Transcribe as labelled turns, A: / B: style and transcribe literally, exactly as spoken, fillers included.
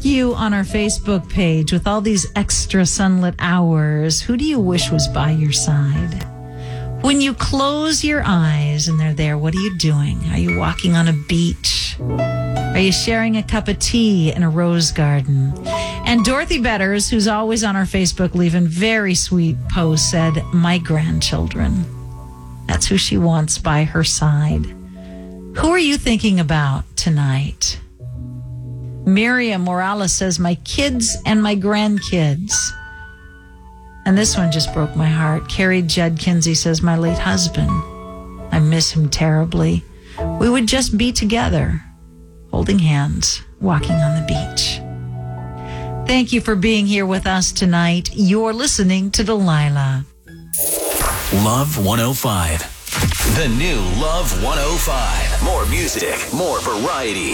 A: you on our Facebook page, with all these extra sunlit hours, who do you wish was by your side? When you close your eyes and they're there, what are you doing? Are you walking on a beach? Are you sharing a cup of tea in a rose garden? And Dorothy Betters, who's always on our Facebook leaving very sweet posts, said, my grandchildren. That's who she wants by her side. Who are you thinking about tonight? Miriam Morales says, my kids and my grandkids. And this one just broke my heart. Carrie Judd Kinsey says, my late husband. I miss him terribly. We would just be together, holding hands, walking on the beach. Thank you for being here with us tonight. You're listening to Delilah.
B: Love one oh five. The new Love one oh five. More music, more variety.